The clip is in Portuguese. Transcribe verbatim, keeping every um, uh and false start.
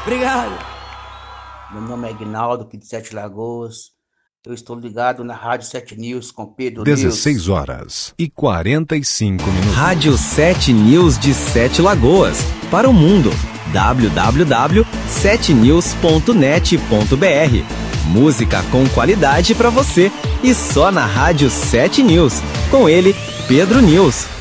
Obrigado. Meu nome é Ignaldo, aqui de Sete Lagoas. Eu estou ligado na Rádio Sete News com Pedro dezesseis horas e quarenta e cinco minutos. Rádio Sete News de Sete Lagoas. Para o mundo. w w w ponto sete news ponto net ponto b r. Música com qualidade para você. E só na Rádio Sete News. Com ele, Pedro News.